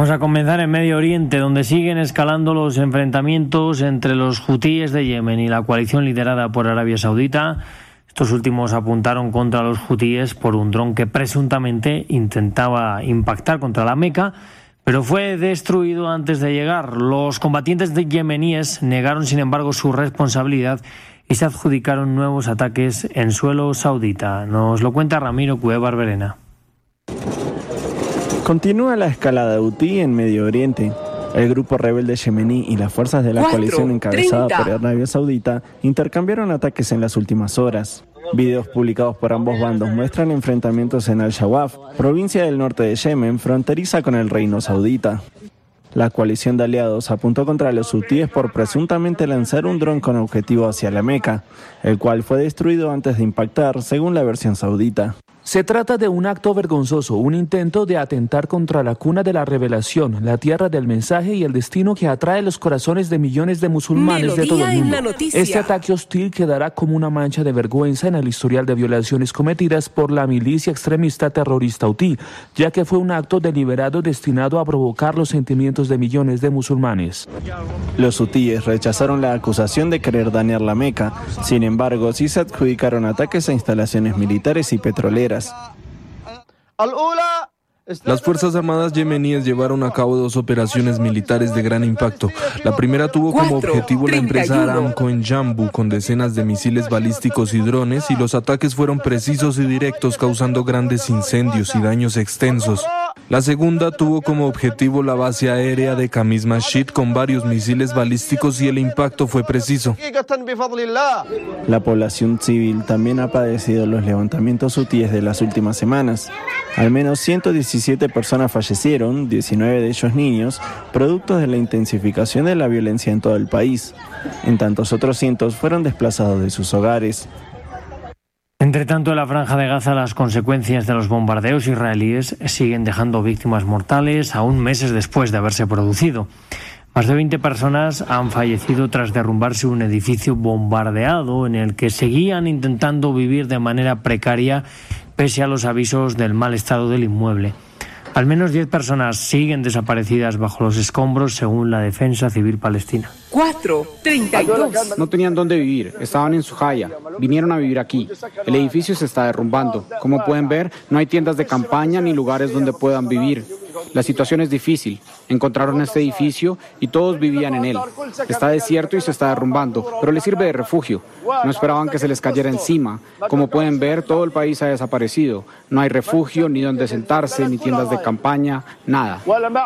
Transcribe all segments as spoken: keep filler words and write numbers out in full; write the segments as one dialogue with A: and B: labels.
A: Vamos a comenzar en Medio Oriente, donde siguen escalando los enfrentamientos entre los hutíes de Yemen y la coalición liderada por Arabia Saudita. Estos últimos apuntaron contra los hutíes por un dron que presuntamente intentaba impactar contra la Meca, pero fue destruido antes de llegar. Los combatientes de yemeníes negaron, sin embargo, su responsabilidad y se adjudicaron nuevos ataques en suelo saudita. Nos lo cuenta Ramiro Cueva Barberena.
B: Continúa la escalada hutí en Medio Oriente. El grupo rebelde yemení y las fuerzas de la Cuatro, coalición encabezada treinta. por Arabia Saudita intercambiaron ataques en las últimas horas. Videos publicados por ambos bandos muestran enfrentamientos en Al-Shawaf, provincia del norte de Yemen, fronteriza con el reino saudita. La coalición de aliados apuntó contra los hutíes por presuntamente lanzar un dron con objetivo hacia la Meca, el cual fue destruido antes de impactar, según la versión saudita.
C: Se trata de un acto vergonzoso, un intento de atentar contra la cuna de la revelación, la tierra del mensaje y el destino que atrae los corazones de millones de musulmanes Melodía de todo el mundo. Este ataque hostil quedará como una mancha de vergüenza en el historial de violaciones cometidas por la milicia extremista terrorista hutí, ya que fue un acto deliberado destinado a provocar los sentimientos de millones de musulmanes.
B: Los hutíes rechazaron la acusación de querer dañar la Meca, sin embargo, sí se adjudicaron ataques a instalaciones militares y petroleras.
D: Las Fuerzas Armadas yemeníes llevaron a cabo dos operaciones militares de gran impacto. La primera tuvo como objetivo la empresa Aramco en Jambu, con decenas de misiles balísticos y drones, y los ataques fueron precisos y directos, causando grandes incendios y daños extensos. La segunda tuvo como objetivo la base aérea de Khamis Masjid con varios misiles balísticos y el impacto fue preciso.
B: La población civil también ha padecido los levantamientos hutíes de las últimas semanas. Al menos ciento diecisiete personas fallecieron, diecinueve de ellos niños, productos de la intensificación de la violencia en todo el país. En tantos otros cientos fueron desplazados de sus hogares.
A: Entre tanto, en la Franja de Gaza, las consecuencias de los bombardeos israelíes siguen dejando víctimas mortales aún meses después de haberse producido. Más de veinte personas han fallecido tras derrumbarse un edificio bombardeado en el que seguían intentando vivir de manera precaria pese a los avisos del mal estado del inmueble. Al menos diez personas siguen desaparecidas bajo los escombros, según la Defensa Civil Palestina.
E: cuatro treinta y dos.
F: No tenían dónde vivir, estaban en Sujaya, vinieron a vivir aquí. El edificio se está derrumbando. Como pueden ver, no hay tiendas de campaña ni lugares donde puedan vivir. La situación es difícil. Encontraron este edificio y todos vivían en él. Está desierto y se está derrumbando, pero les sirve de refugio. No esperaban que se les cayera encima. Como pueden ver, todo el país ha desaparecido. No hay refugio, ni donde sentarse, ni tiendas de campaña, nada.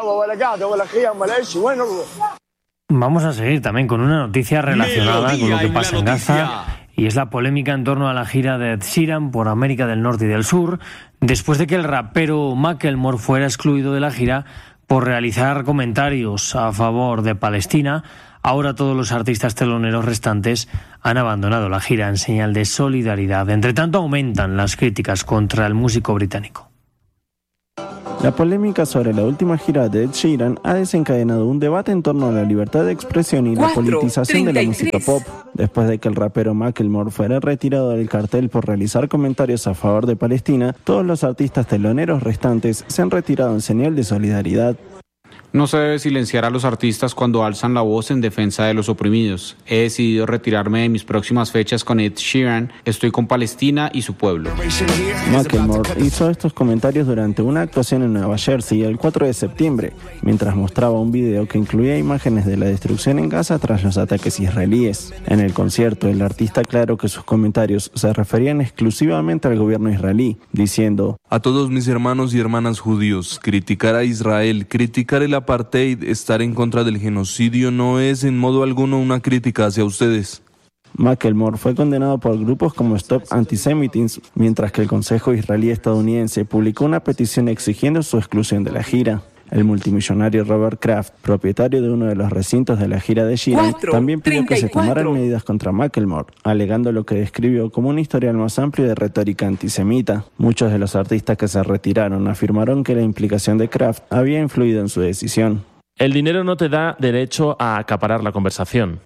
A: Vamos a seguir también con una noticia relacionada Melodía con lo que pasa en Gaza, y es la polémica en torno a la gira de Ed Sheeran por América del Norte y del Sur, después de que el rapero Macklemore fuera excluido de la gira por realizar comentarios a favor de Palestina. Ahora todos los artistas teloneros restantes han abandonado la gira en señal de solidaridad. Entre tanto, aumentan las críticas contra el músico británico.
B: La polémica sobre la última gira de Ed Sheeran ha desencadenado un debate en torno a la libertad de expresión y la politización de la música pop, después de que el rapero Macklemore fuera retirado del cartel por realizar comentarios a favor de Palestina. Todos los artistas teloneros restantes se han retirado en señal de solidaridad.
F: No se debe silenciar a los artistas cuando alzan la voz en defensa de los oprimidos. He decidido retirarme de mis próximas fechas con Ed Sheeran. Estoy con Palestina y su pueblo.
B: Macklemore hizo estos comentarios durante una actuación en Nueva Jersey el cuatro de septiembre, mientras mostraba un video que incluía imágenes de la destrucción en Gaza tras los ataques israelíes. En el concierto, el artista aclaró que sus comentarios se referían exclusivamente al gobierno israelí, diciendo:
D: a todos mis hermanos y hermanas judíos, criticar a Israel, criticar el apartheid, estar en contra del genocidio no es en modo alguno una crítica hacia ustedes.
B: Macklemore fue condenado por grupos como Stop Antisemitism, mientras que el Consejo Israelí Estadounidense publicó una petición exigiendo su exclusión de la gira. El multimillonario Robert Kraft, propietario de uno de los recintos de la gira de Sheeran, también pidió que se tomaran medidas contra Macklemore, alegando lo que describió como un historial más amplio de retórica antisemita. Muchos de los artistas que se retiraron afirmaron que la implicación de Kraft había influido en su decisión.
G: El dinero no te da derecho a acaparar la conversación.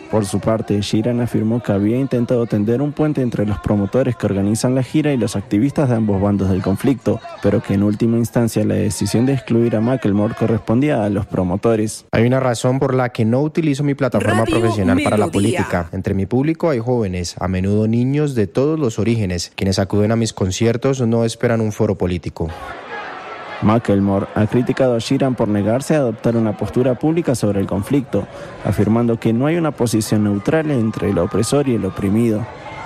B: Por su parte, Sheeran afirmó que había intentado tender un puente entre los promotores que organizan la gira y los activistas de ambos bandos del conflicto, pero que en última instancia la decisión de excluir a Macklemore correspondía a los promotores.
G: Hay una razón por la que no utilizo mi plataforma Radio profesional Melodía. Para la política. Entre mi público hay jóvenes, a menudo niños de todos los orígenes. Quienes acuden a mis conciertos no esperan un foro político.
B: Macklemore ha criticado a Sheeran por negarse a adoptar una postura pública sobre el conflicto, afirmando que no hay una posición neutral entre el opresor y el oprimido.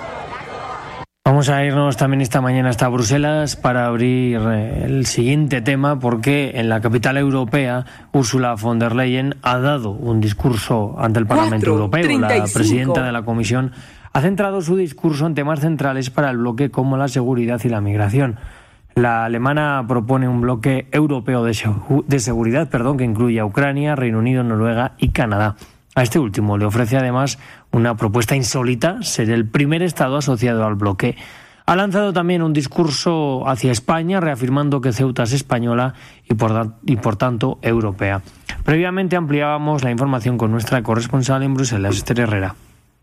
A: Vamos a irnos también esta mañana hasta Bruselas para abrir el siguiente tema, porque en la capital europea Ursula von der Leyen ha dado un discurso ante el Parlamento Europeo. La presidenta de la Comisión ha centrado su discurso en temas centrales para el bloque como la seguridad y la migración. La alemana propone un bloque europeo de, segu- de seguridad perdón, que incluye a Ucrania, Reino Unido, Noruega y Canadá. A este último le ofrece además una propuesta insólita: ser el primer Estado asociado al bloque. Ha lanzado también un discurso hacia España, reafirmando que Ceuta es española y por, y por tanto europea. Previamente ampliábamos la información con nuestra corresponsal en Bruselas, Esther Herrera.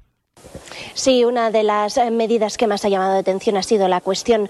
H: Sí, una de las medidas que más ha llamado la atención ha sido la cuestión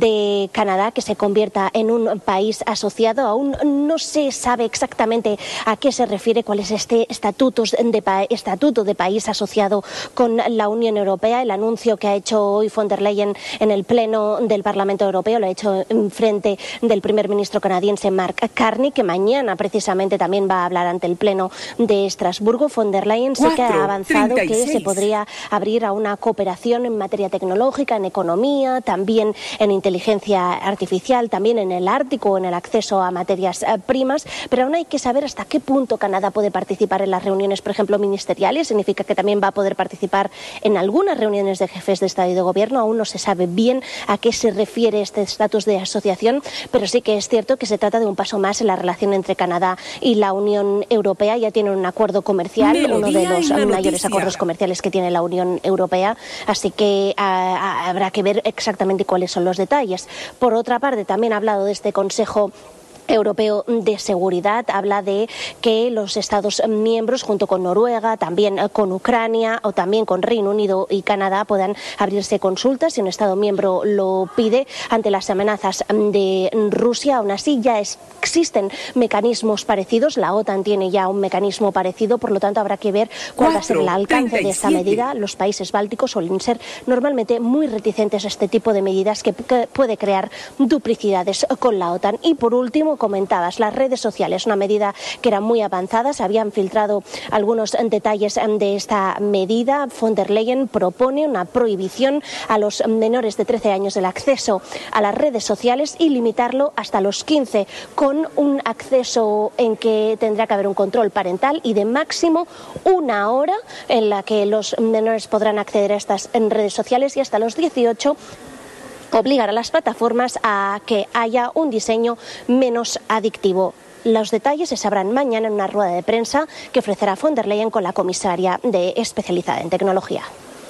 H: de Canadá, que se convierta en un país asociado. Aún no se sabe exactamente a qué se refiere, cuál es este estatuto de, pa- estatuto de país asociado con la Unión Europea. El anuncio que ha hecho hoy von der Leyen en el Pleno del Parlamento Europeo lo ha hecho en frente del primer ministro canadiense Mark Carney, que mañana precisamente también va a hablar ante el Pleno de Estrasburgo. Von der Leyen sí que ha avanzado que se podría abrir a una cooperación en materia tecnológica, en economía, también en inteligencia artificial, también en el Ártico, en el acceso a materias eh, primas, pero aún hay que saber hasta qué punto Canadá puede participar en las reuniones, por ejemplo, ministeriales. Significa que también va a poder participar en algunas reuniones de jefes de Estado y de Gobierno. Aún no se sabe bien a qué se refiere este estatus de asociación, pero sí que es cierto que se trata de un paso más en la relación entre Canadá y la Unión Europea. Ya tienen un acuerdo comercial, Melodía uno de los mayores noticia. acuerdos comerciales que tiene la Unión Europea, así que a, a, habrá que ver exactamente cuáles son los detalles. Por otra parte, también ha hablado de este Consejo Europeo de Seguridad. Habla de que los Estados miembros, junto con Noruega, también con Ucrania o también con Reino Unido y Canadá, puedan abrirse consultas si un Estado miembro lo pide ante las amenazas de Rusia. Aún así, ya es, existen mecanismos parecidos. La OTAN tiene ya un mecanismo parecido, por lo tanto habrá que ver cuál va a ser el alcance de esta medida. Los países bálticos suelen ser normalmente muy reticentes a este tipo de medidas que, que puede crear duplicidades con la OTAN. Y por último, comentabas, las redes sociales, una medida que era muy avanzada. Se habían filtrado algunos detalles de esta medida. Von der Leyen propone una prohibición a los menores de trece años del acceso a las redes sociales y limitarlo hasta los quince, con un acceso en que tendrá que haber un control parental y de máximo una hora en la que los menores podrán acceder a estas redes sociales, y hasta los dieciocho obligar a las plataformas a que haya un diseño menos adictivo. Los detalles se sabrán mañana en una rueda de prensa que ofrecerá von der Leyen con la comisaria de especializada en tecnología.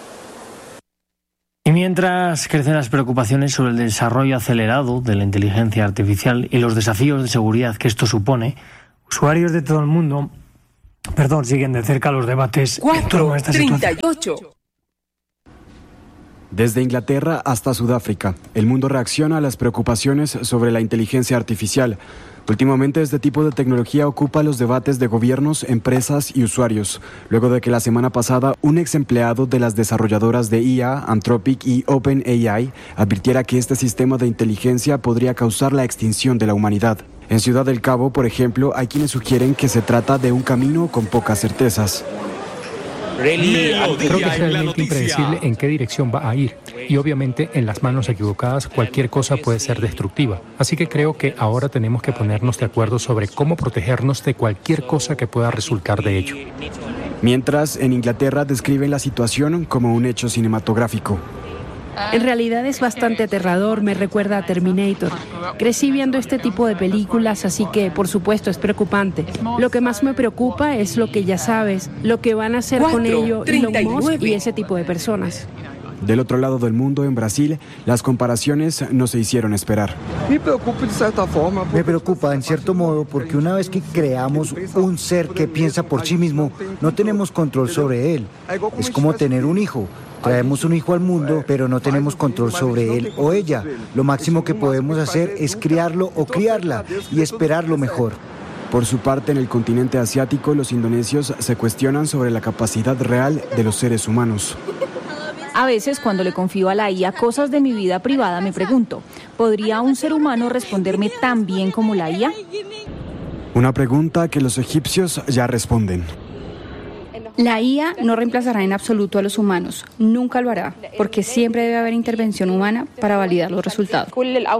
A: Y mientras crecen las preocupaciones sobre el desarrollo acelerado de la inteligencia artificial y los desafíos de seguridad que esto supone, usuarios de todo el mundo, perdón, siguen de cerca los debates en torno a esta situación.
I: Desde Inglaterra hasta Sudáfrica, el mundo reacciona a las preocupaciones sobre la inteligencia artificial. Últimamente, este tipo de tecnología ocupa los debates de gobiernos, empresas y usuarios, luego de que la semana pasada un ex empleado de las desarrolladoras de I A, Anthropic y OpenAI, advirtiera que este sistema de inteligencia podría causar la extinción de la humanidad. En Ciudad del Cabo, por ejemplo, hay quienes sugieren que se trata de un camino con pocas certezas.
J: Creo que es realmente impredecible en qué dirección va a ir, y obviamente en las manos equivocadas cualquier cosa puede ser destructiva. Así que creo que ahora tenemos que ponernos de acuerdo sobre cómo protegernos de cualquier cosa que pueda resultar de ello.
I: Mientras, en Inglaterra describen la situación como un hecho cinematográfico.
K: En realidad es bastante aterrador, me recuerda a Terminator. Crecí viendo este tipo de películas, así que, por supuesto, es preocupante. Lo que más me preocupa es lo que ya sabes, lo que van a hacer con ello Elon Musk y ese tipo de personas.
I: Del otro lado del mundo, en Brasil, las comparaciones no se hicieron esperar.
L: Me preocupa de cierta forma.
M: Me preocupa en cierto modo porque una vez que creamos un ser que piensa por sí mismo, no tenemos control sobre él. Es como tener un hijo. Traemos un hijo al mundo, pero no tenemos control sobre él o ella. Lo máximo que podemos hacer es criarlo o criarla y esperar lo mejor.
I: Por su parte, en el continente asiático, los indonesios se cuestionan sobre la capacidad real de los seres humanos.
N: A veces, cuando le confío a la I A cosas de mi vida privada, me pregunto, ¿podría un ser humano responderme tan bien como la I A?
I: Una pregunta que los egipcios ya responden.
O: La I A no reemplazará en absoluto a los humanos, nunca lo hará, porque siempre debe haber intervención humana para validar los resultados.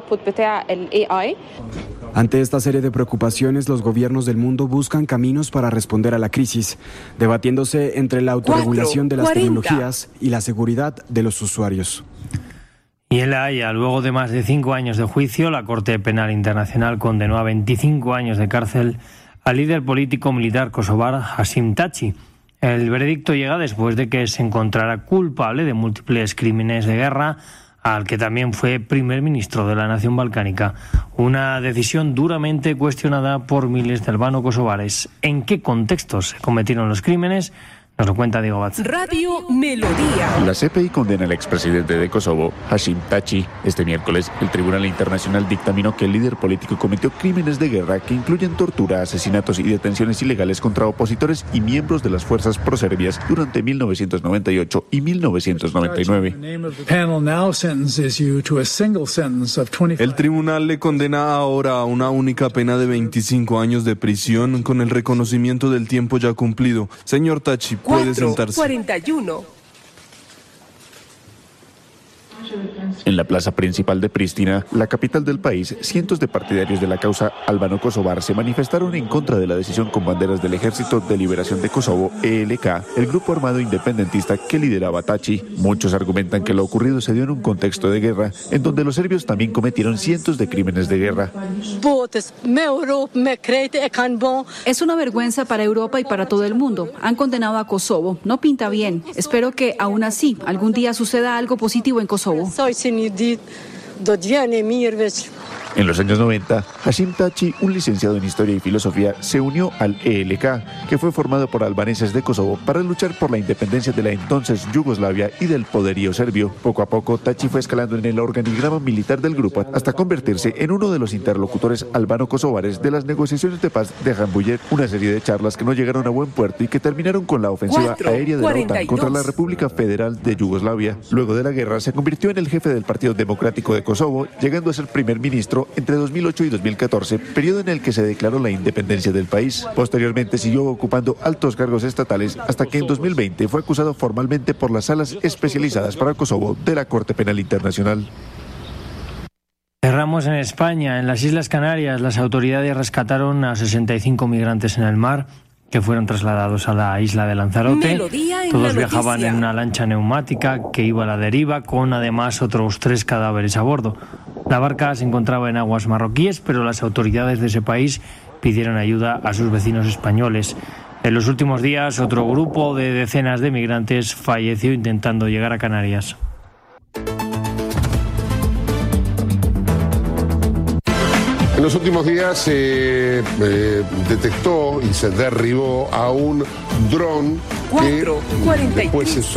I: Ante esta serie de preocupaciones, los gobiernos del mundo buscan caminos para responder a la crisis, debatiéndose entre la autorregulación de las tecnologías y la seguridad de los usuarios.
A: Y en La Haya, luego de más de cinco años de juicio, la Corte Penal Internacional condenó a veinticinco años de cárcel al líder político militar kosovar Hashim Thaçi. El veredicto llega después de que se encontrara culpable de múltiples crímenes de guerra, al que también fue primer ministro de la nación balcánica. Una decisión duramente cuestionada por miles de albano-kosovares. ¿En qué contextos se cometieron los crímenes? Nos lo cuenta Diego Batz.
E: Radio Melodía.
P: La C P I condena al expresidente de Kosovo, Hashim Thaçi. Este miércoles, el Tribunal Internacional dictaminó que el líder político cometió crímenes de guerra que incluyen tortura, asesinatos y detenciones ilegales contra opositores y miembros de las fuerzas proserbias durante mil novecientos noventa y ocho y mil novecientos noventa y nueve.
D: El tribunal le condena ahora a una única pena de veinticinco años de prisión con el reconocimiento del tiempo ya cumplido. Señor Thaçi, puede sentarse.
E: cuarenta y uno.
P: En la plaza principal de Pristina, la capital del país, cientos de partidarios de la causa albano-kosovar se manifestaron en contra de la decisión con banderas del Ejército de Liberación de Kosovo, E L K, el grupo armado independentista que lideraba Thaçi. Muchos argumentan que lo ocurrido se dio en un contexto de guerra, en donde los serbios también cometieron cientos de crímenes de guerra.
N: Es una vergüenza para Europa y para todo el mundo. Han condenado a Kosovo. No pinta bien. Espero que, aún así, algún día suceda algo positivo en Kosovo.
P: En los años noventa, Hashim Thaçi, un licenciado en Historia y Filosofía, se unió al E L K, que fue formado por albaneses de Kosovo para luchar por la independencia de la entonces Yugoslavia y del poderío serbio. Poco a poco, Thaçi fue escalando en el organigrama militar del grupo hasta convertirse en uno de los interlocutores albano-kosovares de las negociaciones de paz de Rambouillet, una serie de charlas que no llegaron a buen puerto y que terminaron con la ofensiva Cuatro, aérea de la OTAN contra la República Federal de Yugoslavia. Luego de la guerra, se convirtió en el jefe del Partido Democrático de Kosovo, llegando a ser primer ministro entre dos mil ocho y dos mil catorce, periodo en el que se declaró la independencia del país. Posteriormente siguió ocupando altos cargos estatales hasta que en dos mil veinte fue acusado formalmente por las salas especializadas para Kosovo de la Corte Penal Internacional.
A: Cerramos en España. En las Islas Canarias, las autoridades rescataron a sesenta y cinco migrantes en el mar que fueron trasladados a la isla de Lanzarote. Todos viajaban en una lancha neumática que iba a la deriva, con además otros tres cadáveres a bordo. La barca se encontraba en aguas marroquíes, pero las autoridades de ese país pidieron ayuda a sus vecinos españoles. En los últimos días, otro grupo de decenas de migrantes falleció intentando llegar a Canarias.
Q: En los últimos días se eh, detectó y se derribó a un dron que después se